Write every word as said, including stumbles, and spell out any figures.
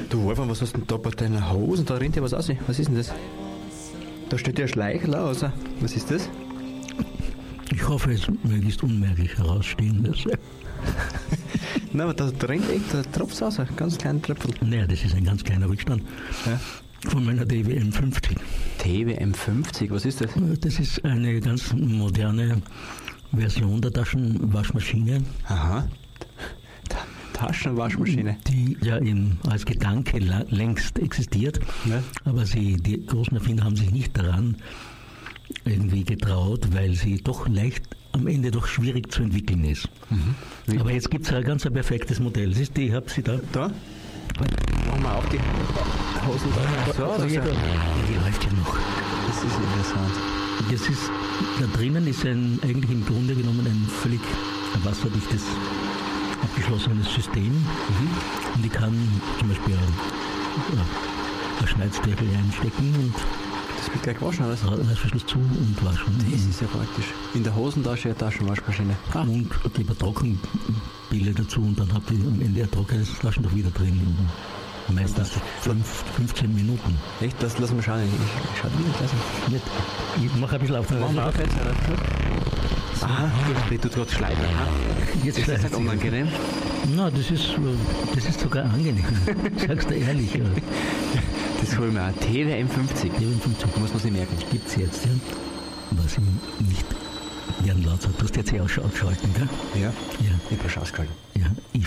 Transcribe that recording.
Du Wolfgang, was hast du denn da bei deiner Hose? Da rennt ja was aus. Was ist denn das? Da steht ja ein Schleicherl aus. Was ist das? Ich hoffe, es möglichst unmerklich herausstehen lasse. Nein, aber da, da rennt echt ein Tropf aus, ein ganz kleiner Tröpfel. Naja, das ist ein ganz kleiner Rückstand Ja. von meiner T W M fünfzig. T W M fünfzig, was ist das? Das ist eine ganz moderne Version der Taschenwaschmaschine, Aha. Ta- Taschenwaschmaschine. die ja eben als Gedanke la- längst existiert. Ja. Aber sie, die großen Erfinder haben sich nicht daran irgendwie getraut, weil sie doch leicht am Ende doch schwierig zu entwickeln ist. Mhm. Aber jetzt gibt es ein ganz ein perfektes Modell. Das ist die, ich habe sie da. Da? Machen wir auf die Hosen da. So, Da das, geht ist, er. Ja, die läuft ja noch. das ist interessant. Das ist, da drinnen ist ein, eigentlich im Grunde genommen ein völlig wasserdichtes, abgeschlossenes System. Mhm. Und ich kann zum Beispiel ein, ein Schneidstärkel einstecken und Das wird gleich waschen, oder? Reißverschluss zu und waschen. Das ist ja praktisch. In der Hosentasche eine Taschenwaschmaschine. Ah. Und gebe Trockenbille dazu und dann habt ihr am Ende ein trockenes Taschentuch wieder drin. Meistens fünf, fünfzehn Minuten. Echt? Das lassen wir schauen. Ich, ich schau wieder gleich an. Nicht. Ich mache ein bisschen auf den Machen wir auf jetzt, oder? Aha, die tut gerade schleifen. Jetzt Ist das schleicht nicht sie. unangenehm? Na, das ist, äh, das ist sogar angenehm. Sagst du ehrlich. Ja. Das holen wir auch. T W M fünfzig. T W M fünfzig Muss man sich merken. gibt es jetzt, ja. Was ich nicht Jan Laut sagt, du hast jetzt eh ausschalten, gell? Ja. Ja, Ich habe schon ausgehalten. ja. Ich